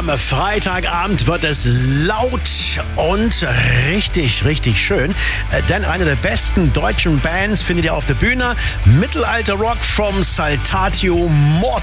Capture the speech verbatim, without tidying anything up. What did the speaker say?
Freitagabend wird es laut und richtig, richtig schön, denn eine der besten deutschen Bands findet ihr auf der Bühne. Mittelalter Rock from Saltatio Mortis.